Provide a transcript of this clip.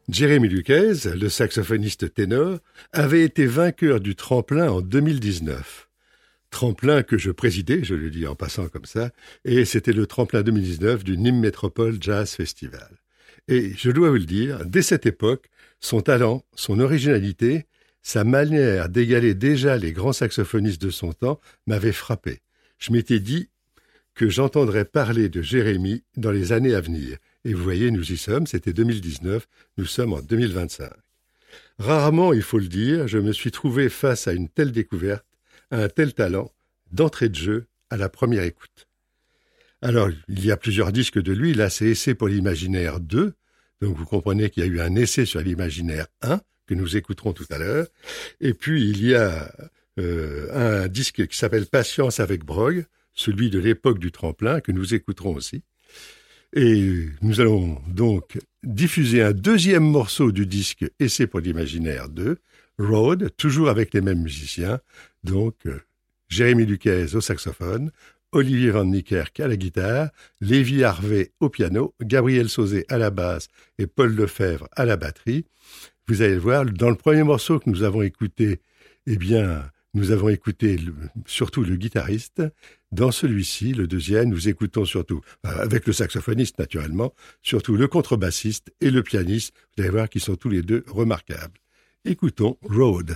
Jeremy Lucas, le saxophoniste ténor, avait été vainqueur du tremplin en 2019. Tremplin que je présidais, je le dis en passant comme ça, et c'était le tremplin 2019 du Nîmes Métropole Jazz Festival. Et je dois vous le dire, dès cette époque, son talent, son originalité, sa manière d'égaler déjà les grands saxophonistes de son temps m'avait frappé. Je m'étais dit que j'entendrais parler de Jérémy dans les années à venir. Et vous voyez, nous y sommes, c'était 2019, nous sommes en 2025. Rarement, il faut le dire, je me suis trouvé face à une telle découverte, à un tel talent, d'entrée de jeu à la première écoute. Alors, il y a plusieurs disques de lui, là c'est Essai pour l'imaginaire 2, donc vous comprenez qu'il y a eu un essai sur l'imaginaire 1, que nous écouterons tout à l'heure, et puis il y a un disque qui s'appelle Patience avec Brogue, celui de l'époque du tremplin, que nous écouterons aussi. Et nous allons donc diffuser un deuxième morceau du disque Essai pour l'imaginaire 2, Road, toujours avec les mêmes musiciens, donc Jérémy Lucas au saxophone, Olivier Van Niekerk à la guitare, Lévi Harvey au piano, Gabriel Sauzet à la basse et Paul Lefebvre à la batterie. Vous allez le voir, dans le premier morceau que nous avons écouté, eh bien, nous avons écouté surtout le guitariste. Dans celui-ci, le deuxième, nous écoutons surtout, avec le saxophoniste naturellement, surtout le contrebassiste et le pianiste. Vous allez voir qu'ils sont tous les deux remarquables. Écoutons Road.